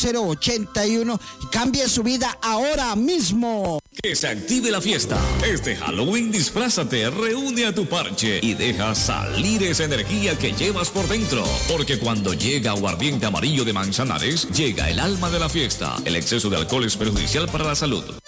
081 y cambie su vida ahora mismo. Que se active la fiesta. Este Halloween disfrázate, reúne a tu parche y deja salir esa energía que llevas por dentro. Porque cuando llega Aguardiente Amarillo de Manzanares, llega el alma de la fiesta. El exceso de alcohol es perjudicial para la salud.